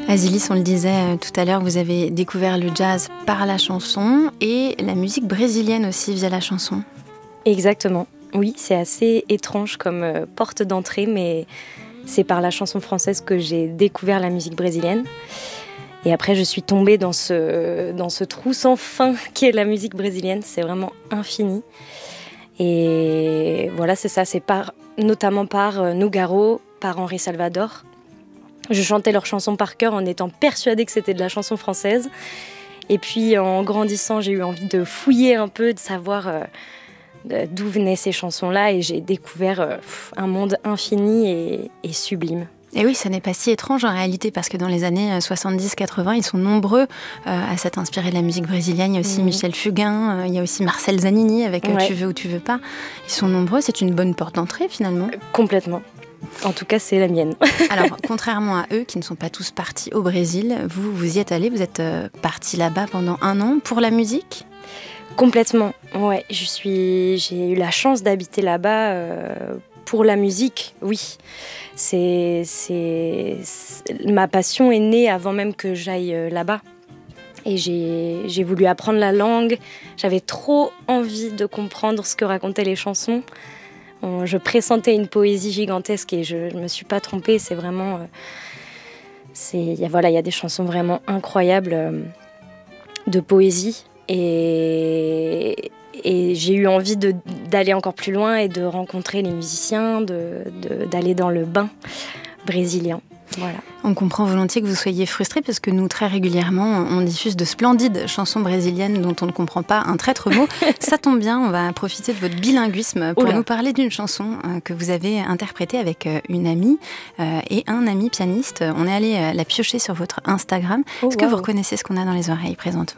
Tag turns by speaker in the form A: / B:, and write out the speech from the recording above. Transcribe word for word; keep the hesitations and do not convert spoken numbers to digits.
A: Azilis, on le disait euh, tout à l'heure, vous avez découvert le jazz par la chanson et la musique brésilienne aussi via la chanson.
B: Exactement. Oui, c'est assez étrange comme euh, porte d'entrée, mais c'est par la chanson française que j'ai découvert la musique brésilienne. Et après, je suis tombée dans ce, dans ce trou sans fin qu'est la musique brésilienne. C'est vraiment infini. Et voilà, c'est ça. C'est par, notamment par euh, Nougaro, par Henri Salvador. Je chantais leurs chansons par cœur en étant persuadée que c'était de la chanson française. Et puis, en grandissant, j'ai eu envie de fouiller un peu, de savoir euh, d'où venaient ces chansons-là. Et j'ai découvert euh, un monde infini et, et sublime.
A: Et oui, ça n'est pas si étrange en réalité, parce que dans les années soixante-dix quatre-vingts, ils sont nombreux euh, à s'être inspirés de la musique brésilienne. Il y a aussi mmh. Michel Fugain, euh, il y a aussi Marcel Zanini avec ouais. euh, Tu veux ou tu veux pas. Ils sont nombreux, c'est une bonne porte d'entrée finalement.
B: Euh, complètement. En tout cas, c'est la mienne.
A: Alors, contrairement à eux, qui ne sont pas tous partis au Brésil, vous, vous y êtes allés, vous êtes euh, partis là-bas pendant un an pour la musique ?
B: Complètement, ouais. Je suis, j'ai eu la chance d'habiter là-bas euh, pour la musique, oui. C'est, c'est, c'est... Ma passion est née avant même que j'aille euh, là-bas. Et j'ai, j'ai voulu apprendre la langue. J'avais trop envie de comprendre ce que racontaient les chansons. Je pressentais une poésie gigantesque et je ne me suis pas trompée. C'est vraiment... Euh, c'est, y a, voilà, il y a des chansons vraiment incroyables euh, de poésie. Et, et j'ai eu envie de, d'aller encore plus loin et de rencontrer les musiciens, de, de, d'aller dans le bain brésilien. Voilà.
A: On comprend volontiers que vous soyez frustrés parce que nous, très régulièrement, on diffuse de splendides chansons brésiliennes dont on ne comprend pas un traître mot. Ça tombe bien, on va profiter de votre bilinguisme pour Oula. nous parler d'une chanson que vous avez interprétée avec une amie et un ami pianiste. On est allé la piocher sur votre Instagram.
B: Oh,
A: Est-ce
B: wow.
A: que vous reconnaissez ce qu'on a dans les oreilles présentement ?